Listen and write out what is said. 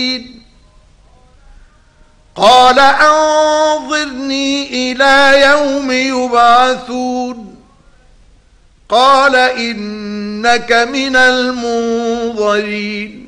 قال أنظرني إلى يوم يبعثون قال إنك من المنظرين